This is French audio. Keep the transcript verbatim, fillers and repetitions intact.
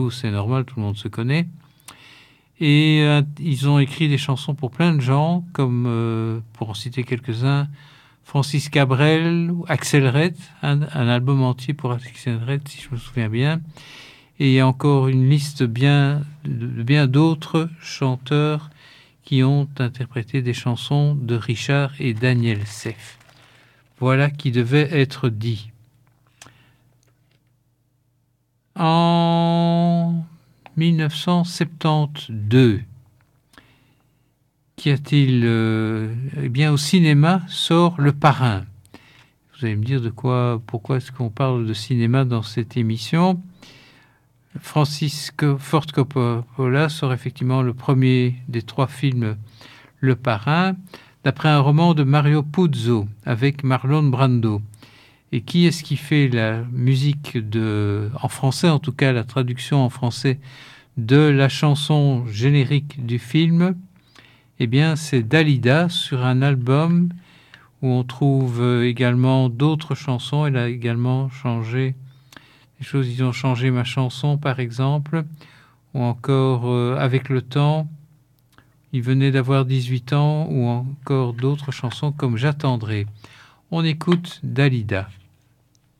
c'est normal, tout le monde se connaît. Et euh, ils ont écrit des chansons pour plein de gens, comme, euh, pour en citer quelques-uns, Francis Cabrel, Axel Red, un, un album entier pour Axel Red, si je me souviens bien. Et il y a encore une liste bien, de bien d'autres chanteurs qui ont interprété des chansons de Richard et Daniel Seff. Voilà qui devait être dit. En mille neuf cent soixante-douze, qu'y a-t-il euh, Eh bien, au cinéma sort Le Parrain. Vous allez me dire de quoi, pourquoi est-ce qu'on parle de cinéma dans cette émission. Francis Ford Coppola sort effectivement le premier des trois films Le Parrain, d'après un roman de Mario Puzo avec Marlon Brando. Et qui est-ce qui fait la musique de, en français, en tout cas la traduction en français de la chanson générique du film? Eh bien, c'est Dalida sur un album où on trouve également d'autres chansons. Elle a également changé des choses. Ils ont changé Ma chanson, par exemple, ou encore euh, Avec le temps. Il venait d'avoir dix-huit ans, ou encore d'autres chansons comme J'attendrai. On écoute Dalida.